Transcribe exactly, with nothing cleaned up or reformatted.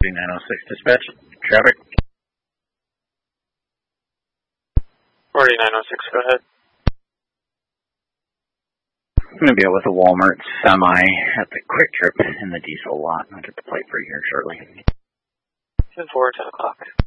forty-nine oh six dispatch. Traffic. forty-nine oh six, go ahead. I'm going to be out with a Walmart semi at the Quick Trip in the diesel lot. I'll get the plate for you here shortly. ten four, ten o'clock.